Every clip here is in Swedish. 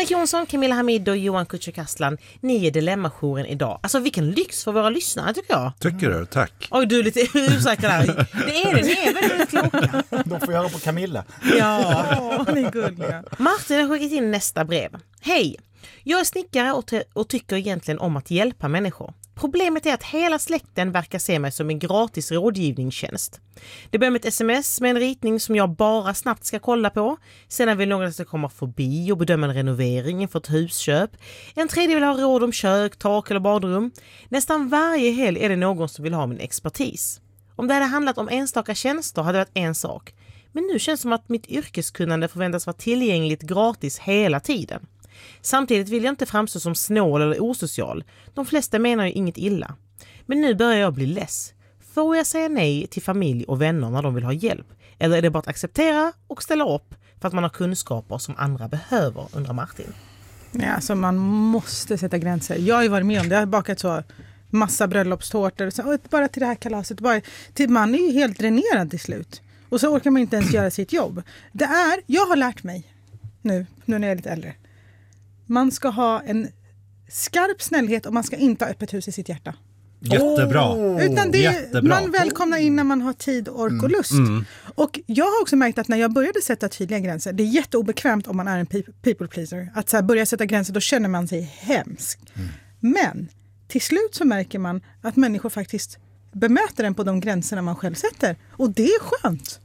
Henrik Jonsson, Camilla Hamid och Johan Kutcher-Kastlan, ni är Dilemma-jouren idag. Alltså vilken lyx för våra lyssnare tycker jag. Tycker du? Tack. Oj, du är lite osäker där. Det är det, ni är väldigt kloka. De får göra på Camilla. Ja, ni är gulliga. Martin har skickat in nästa brev. Hej, jag är snickare och tycker egentligen om att hjälpa människor. Problemet är att hela släkten verkar se mig som en gratis rådgivningstjänst. Det börjar med ett sms med en ritning som jag bara snabbt ska kolla på. Sedan vill någon att jag kommer förbi och bedöma en renovering inför ett husköp. En tredje vill ha råd om kök, tak eller badrum. Nästan varje helg är det någon som vill ha min expertis. Om det hade handlat om enstaka tjänster hade det varit en sak. Men nu känns det som att mitt yrkeskunnande förväntas vara tillgängligt gratis hela tiden. Samtidigt vill jag inte framstå som snål eller osocial. De flesta menar ju inget illa. Men nu börjar jag bli less. Får jag säga nej till familj och vänner när de vill ha hjälp? Eller är det bara att acceptera och ställa upp för att man har kunskaper som andra behöver, undrar Martin. Ja, alltså man måste sätta gränser. Jag har ju varit med om det. Jag har bakat så massa bröllopstårtor. Så, bara till det här kalaset. Man är ju helt dränerad till slut. Och så orkar man inte ens göra sitt jobb. Jag har lärt mig nu när jag är lite äldre. Man ska ha en skarp snällhet och man ska inte ha öppet hus i sitt hjärta. Jättebra. Utan Jättebra. Man välkomnar in när man har tid, ork och lust. Och jag har också märkt att när jag började sätta tydliga gränser, det är jätteobekvämt om man är en people pleaser. Att så här börja sätta gränser, då känner man sig hemsk. Men till slut så märker man att människor faktiskt bemöter en på de gränserna man själv sätter. Och det är skönt.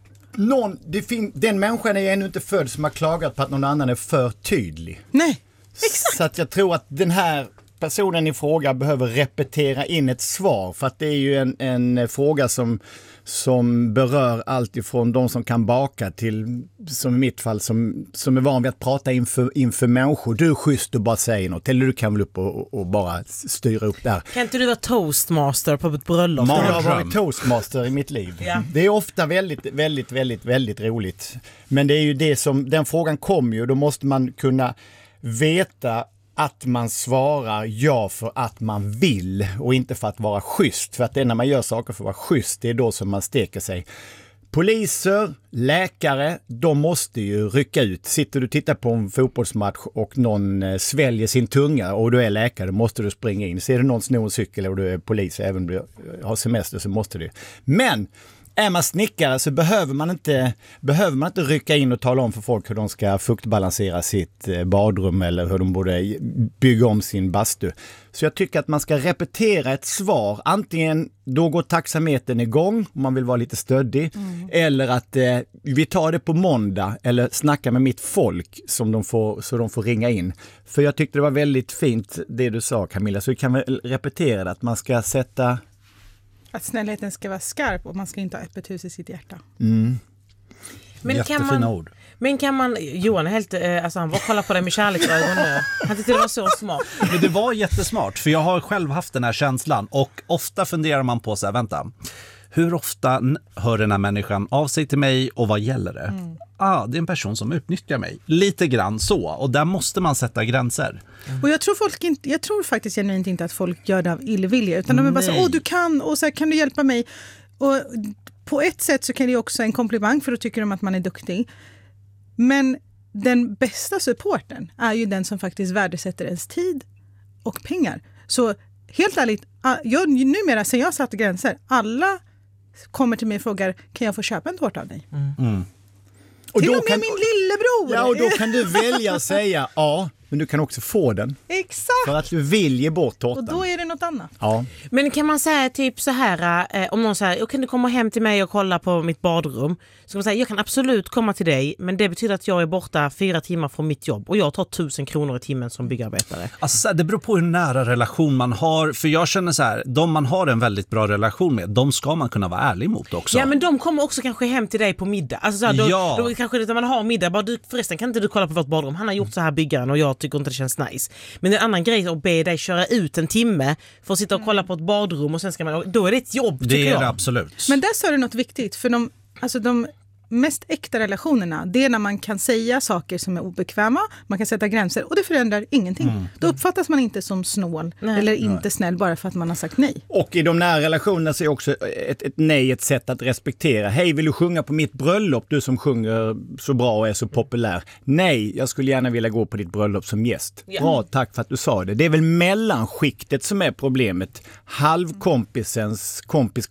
Den människan är ännu inte född som har klagat på att någon annan är för tydlig. Nej, exakt. Så att jag tror att den här personen i fråga behöver repetera in ett svar. För att det är ju en fråga som berör allt ifrån de som kan baka till, som i mitt fall, som är van vid att prata inför människor. Du är schysst och bara säger något. Eller du kan väl upp och bara styra upp där. Kan inte du vara toastmaster på ett bröllop? Jag har varit toastmaster i mitt liv. Ja. Det är ofta väldigt, väldigt, väldigt, väldigt roligt. Men det är ju det som, den frågan kommer ju, då måste man kunna veta att man svarar ja för att man vill och inte för att vara schysst. För att det är när man gör saker för att vara schysst, det är då som man steker sig. Poliser, läkare, de måste ju rycka ut. Sitter du och tittar på en fotbollsmatch och någon sväljer sin tunga och du är läkare, då måste du springa in. Ser du någon snor en cykel och du är polis, även om du har semester, så måste du. Men är man snickare så behöver man inte rycka in och tala om för folk hur de ska fuktbalansera sitt badrum eller hur de borde bygga om sin bastu. Så jag tycker att man ska repetera ett svar. Antingen då går taxametern igång om man vill vara lite stöddig. Eller att vi tar det på måndag eller snacka med mitt folk så de får ringa in. För jag tyckte det var väldigt fint det du sa, Camilla. Så vi kan väl repetera det, att man ska sätta... Att snällheten ska vara skarp och man ska inte ha öppet hus i sitt hjärta. Men jättefina ord. Men kan man, Johan är helt, alltså han var kolla på det med kärleksögon nu. Han tyckte det var så smart. Men det var jättesmart, för jag har själv haft den här känslan och ofta funderar man på så här, vänta, hur ofta hör den här människan av sig till mig och vad gäller det? Det är en person som utnyttjar mig. Lite grann så, och där måste man sätta gränser. Och jag tror faktiskt genuint inte att folk gör det av illvilja, utan de är bara så, du kan, och så här, kan du hjälpa mig? Och på ett sätt så kan det också en komplimang, för då tycker de att man är duktig. Men den bästa supporten är ju den som faktiskt värdesätter ens tid och pengar. Så helt ärligt, numera sen jag satte gränser, alla kommer till mig och frågar, kan jag få köpa en tårta av dig? Och till och med min lillebror! Ja, och då kan du välja att säga ja, men du kan också få den. Exakt! För att du vill ge bort tårtan. Och då är det något annat. Ja. Men kan man säga typ så här, om någon säger, kan du komma hem till mig och kolla på mitt badrum? Så kan man säga, jag kan absolut komma till dig, men det betyder att jag är borta 4 timmar från mitt jobb och jag tar 1000 kronor i timmen som byggarbetare. Alltså, det beror på hur nära relation man har, för jag känner så här, de man har en väldigt bra relation med, de ska man kunna vara ärlig mot också. Ja, men de kommer också kanske hem till dig på middag. Alltså så här, då kanske när man har middag, bara förresten kan inte du kolla på vårt badrum? Han har gjort så här, byggaren, och jag tycker inte det känns nice. Men det är en annan grej att be dig köra ut en timme för att sitta och kolla på ett badrum och sen ska man, då är det ett jobb, tycker jag. Det är det absolut. Men där sa du något viktigt, för de mest äkta relationerna, det är när man kan säga saker som är obekväma, man kan sätta gränser och det förändrar ingenting. Då uppfattas man inte som snål eller inte snäll bara för att man har sagt nej. Och i de nära relationerna så är också ett nej ett sätt att respektera. Hej, vill du sjunga på mitt bröllop, du som sjunger så bra och är så populär? Nej, jag skulle gärna vilja gå på ditt bröllop som gäst. Bra, tack för att du sa det. Det är väl mellanskiktet som är problemet. Halvkompisens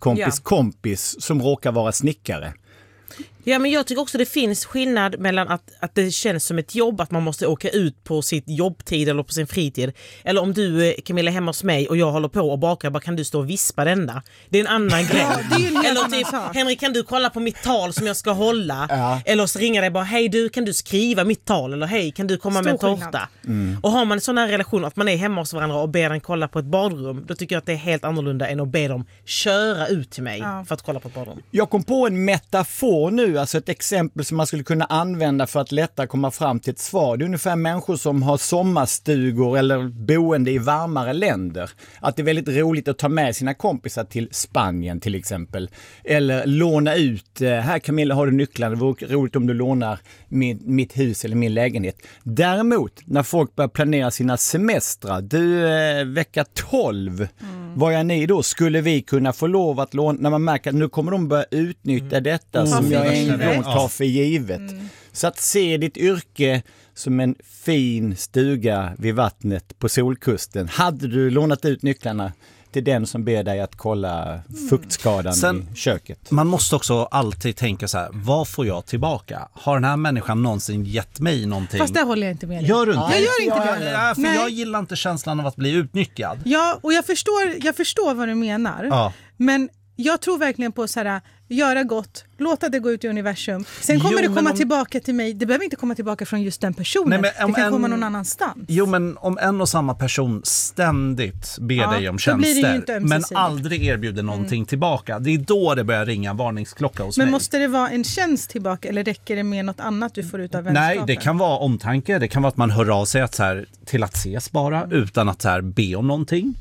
kompis som råkar vara snickare. Ja, men jag tycker också det finns skillnad mellan att det känns som ett jobb, att man måste åka ut på sitt jobbtid eller på sin fritid. Eller om du, Camilla, är hemma hos mig och jag håller på och bakar, bara kan du stå och vispa den där? Det är en annan grej. Eller typ, Henrik, kan du kolla på mitt tal som jag ska hålla? Eller så ringer det bara, hej du, kan du skriva mitt tal? Eller hej, kan du komma med en tårta? Och har man en sån här relation att man är hemma hos varandra och ber den kolla på ett badrum, då tycker jag att det är helt annorlunda än att be dem köra ut till mig för att kolla på ett badrum. Jag kom på en metafor nu, alltså ett exempel som man skulle kunna använda för att lättare komma fram till ett svar. Det är ungefär människor som har sommarstugor eller boende i varmare länder. Att det är väldigt roligt att ta med sina kompisar till Spanien till exempel. Eller låna ut, här Camilla har du nycklarna, det vore roligt om du lånar mitt hus eller min lägenhet. Däremot, när folk börjar planera sina semestrar, vecka 12, vad är ni då? Skulle vi kunna få lov att låna, när man märker att nu kommer de börja utnyttja detta som jag en gång tar för givet. Så att se ditt yrke som en fin stuga vid vattnet på solkusten. Hade du lånat ut nycklarna till den som ber dig att kolla fuktskadan i köket? Man måste också alltid tänka så här, vad får jag tillbaka? Har den här människan någonsin gett mig någonting? Fast det håller jag inte med dig. Gör du inte? Jag gör inte det. Ja, för jag gillar inte känslan av att bli utnyttjad. Ja, och jag förstår vad du menar. Ja. Men jag tror verkligen på så här, göra gott, låta det gå ut i universum. Sen kommer det komma tillbaka till mig. Det behöver inte komma tillbaka från just den personen. Nej, det kan komma någon annanstans. Jo, men om en och samma person ständigt ber dig om tjänster, men aldrig erbjuder någonting tillbaka, det är då det börjar ringa varningsklocka hos mig. Men måste det vara en tjänst tillbaka eller räcker det med något annat du får ut av vänskapen? Nej, det kan vara omtanke. Det kan vara att man hör av sig till att ses bara utan att be om någonting.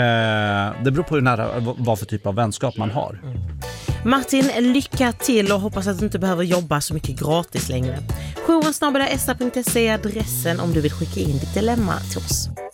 Det beror på hur nära, vad för typ av vänskap man har. Martin, lycka till och hoppas att du inte behöver jobba så mycket gratis längre. jouren@sta.se är adressen om du vill skicka in ditt dilemma till oss.